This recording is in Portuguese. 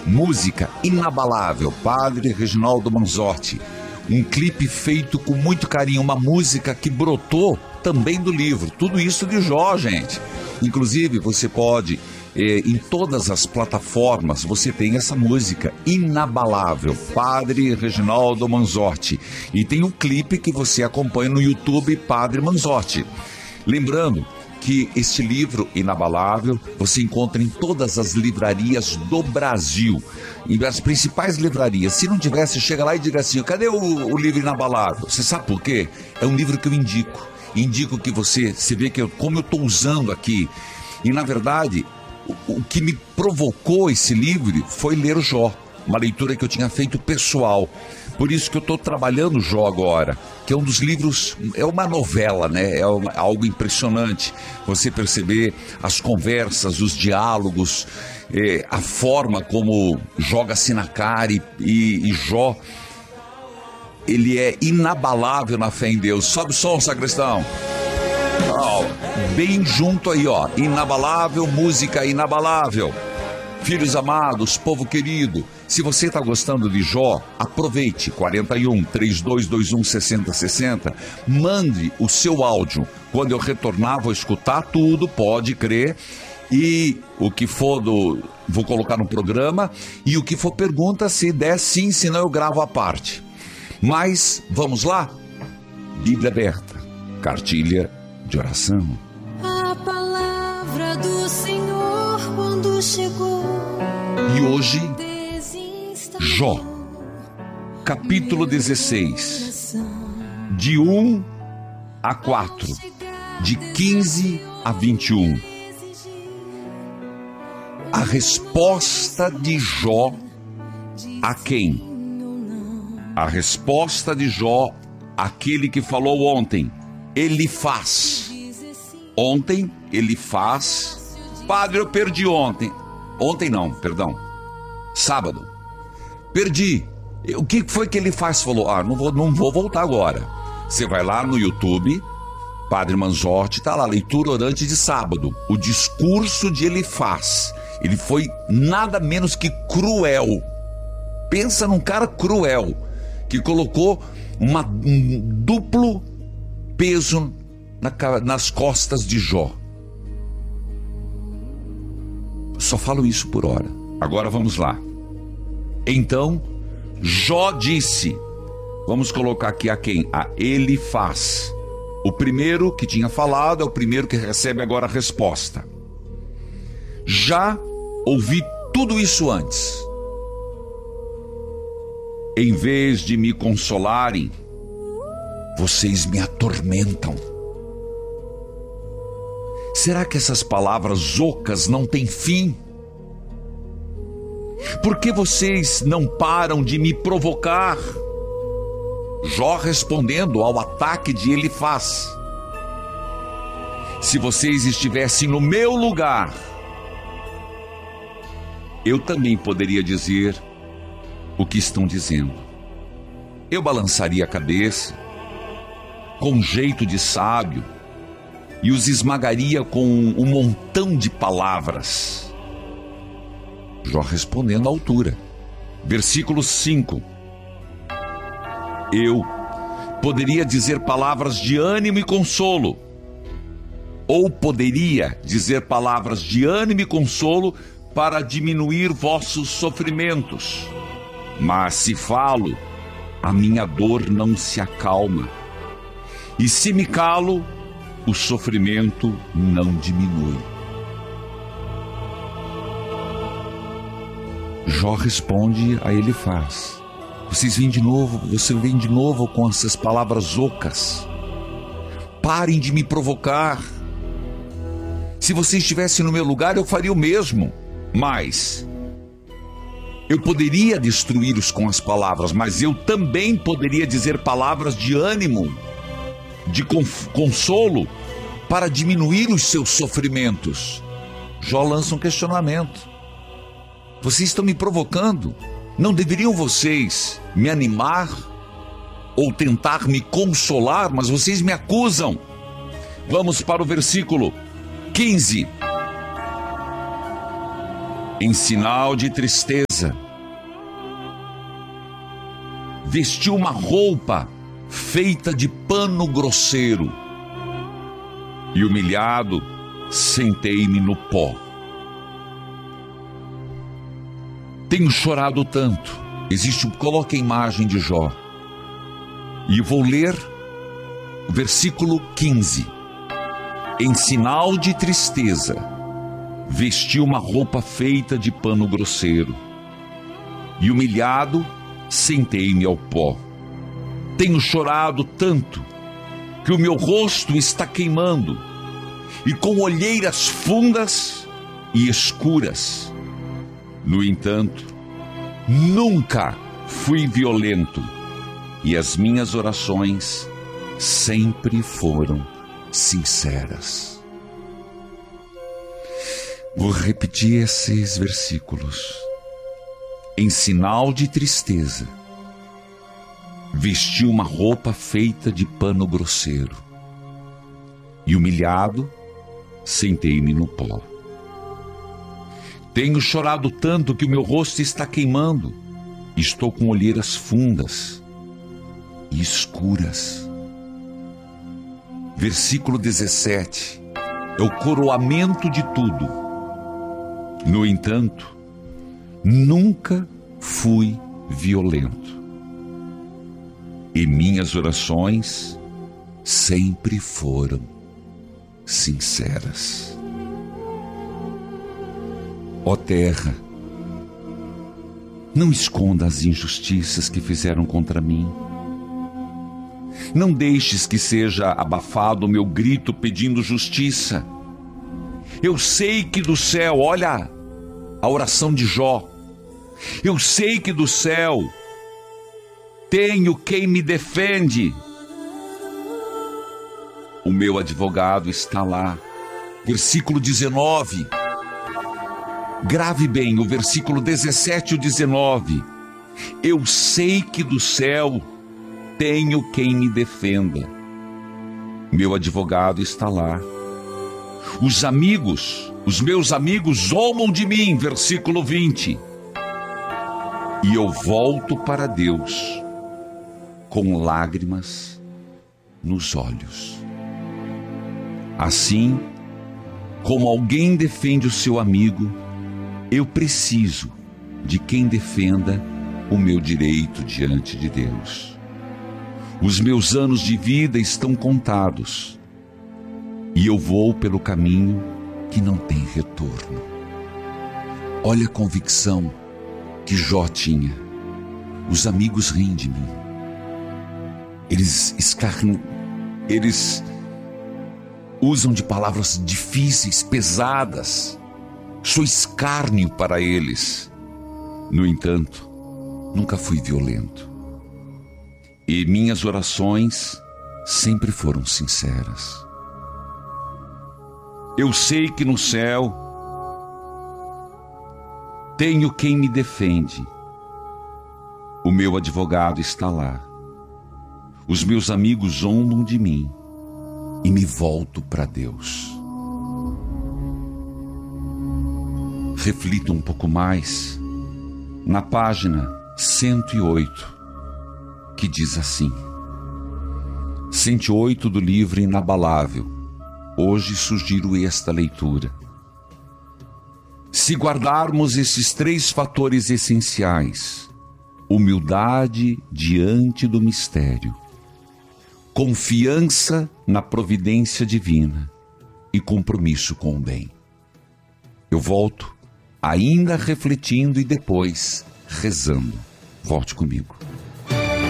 música inabalável, Padre Reginaldo Manzotti. Um clipe feito com muito carinho, uma música que brotou também do livro. Tudo isso de Jó, gente. Inclusive, você pode, em todas as plataformas, você tem essa música inabalável, Padre Reginaldo Manzotti. E tem um clipe que você acompanha no YouTube, Padre Manzotti. Lembrando que este livro inabalável você encontra em todas as livrarias do Brasil, em as principais livrarias. Se não tivesse, chega lá e diga assim: cadê o livro inabalável? Você sabe por quê? É um livro que eu indico que você vê que como eu estou usando aqui. E na verdade, o que me provocou esse livro foi ler o Jó, uma leitura que eu tinha feito pessoal. Por isso que eu estou trabalhando Jó agora, que é um dos livros, é uma novela, né? Algo impressionante. Você perceber as conversas, os diálogos, a forma como joga-se na cara e Jó, ele é inabalável na fé em Deus. Sobe o som, sacristão. Bem junto aí, ó. Inabalável, música inabalável. Filhos amados, povo querido, se você está gostando de Jó, aproveite 41-3221-6060, mande o seu áudio. Quando eu retornar, vou escutar tudo, pode crer. E o que for vou colocar no programa. E o que for pergunta, se der sim, senão eu gravo a parte. Mas, vamos lá? Bíblia aberta, cartilha de oração. A palavra do Senhor quando chegou. E hoje, Jó, capítulo 16, de 1 a 4, de 15 a 21. A resposta de Jó a quem? A resposta de Jó àquele que falou ontem. Elifaz. Ontem, Elifaz. Padre, eu perdi ontem. Ontem não, perdão. Sábado. Perdi. O que foi que Elifaz falou? Não vou voltar agora. Você vai lá no YouTube, Padre Manzotti, tá lá, leitura orante de sábado. O discurso de Elifaz. Ele foi nada menos que cruel. Pensa num cara cruel, que colocou um duplo peso nas costas de Jó. Só falo isso por hora. Agora vamos lá. Então, Jó disse, vamos colocar aqui a quem? A Elifaz. O primeiro que tinha falado é o primeiro que recebe agora a resposta. Já ouvi tudo isso antes. Em vez de me consolarem, vocês me atormentam. Será que essas palavras ocas não têm fim? Por que vocês não param de me provocar? Jó respondendo ao ataque de Elifaz. Se vocês estivessem no meu lugar, eu também poderia dizer o que estão dizendo. Eu balançaria a cabeça com um jeito de sábio e os esmagaria com um montão de palavras. Jó respondendo à altura. Versículo 5. Eu poderia dizer palavras de ânimo e consolo, ou poderia dizer palavras de ânimo e consolo para diminuir vossos sofrimentos. Mas se falo, a minha dor não se acalma. E se me calo, o sofrimento não diminui. Jó responde a Elifaz. Você vem de novo com essas palavras ocas. Parem de me provocar. Se você estivesse no meu lugar, eu faria o mesmo. Mas eu poderia destruí-los com as palavras, mas eu também poderia dizer palavras de ânimo, de consolo, para diminuir os seus sofrimentos. Jó lança um questionamento. Vocês estão me provocando? Não deveriam vocês me animar ou tentar me consolar, mas vocês me acusam. Vamos para o versículo 15. em sinal de tristeza, vesti uma roupa feita de pano grosseiro, e humilhado, sentei-me no pó. Tenho chorado tanto. Coloque a imagem de Jó. E vou ler o versículo 15. Em sinal de tristeza, vesti uma roupa feita de pano grosseiro, e humilhado, sentei-me ao pó. Tenho chorado tanto que o meu rosto está queimando, e com olheiras fundas e escuras. No entanto, nunca fui violento, e as minhas orações sempre foram sinceras. Vou repetir esses versículos. Em sinal de tristeza, vesti uma roupa feita de pano grosseiro, e humilhado, sentei-me no pó. Tenho chorado tanto que o meu rosto está queimando. Estou com olheiras fundas e escuras. Versículo 17. É o coroamento de tudo. No entanto, nunca fui violento, e minhas orações sempre foram sinceras. Ó terra, não esconda as injustiças que fizeram contra mim. Não deixes que seja abafado o meu grito pedindo justiça. Eu sei que do céu, olha a oração de Jó, eu sei que do céu tenho quem me defende. O meu advogado está lá. Versículo 19. Grave bem o versículo 17 e o 19. Eu sei que do céu tenho quem me defenda. Meu advogado está lá. Os meus amigos zombam de mim. Versículo 20. E eu volto para Deus com lágrimas nos olhos. Assim como alguém defende o seu amigo, eu preciso de quem defenda o meu direito diante de Deus. Os meus anos de vida estão contados, e eu vou pelo caminho que não tem retorno. Olha a convicção que Jó tinha. Os amigos riem de mim. Eles usam de palavras difíceis, pesadas. Sou escárnio para eles. No entanto, nunca fui violento, e minhas orações sempre foram sinceras. Eu sei que no céu tenho quem me defende. O meu advogado está lá. Os meus amigos zombam de mim, e me volto para Deus. Reflita um pouco mais na página 108, que diz assim: 108 do livro Inabalável. Hoje sugiro esta leitura. Se guardarmos esses 3 fatores essenciais: humildade diante do mistério, confiança na providência divina e compromisso com o bem. Eu volto ainda refletindo e depois rezando. Volte comigo.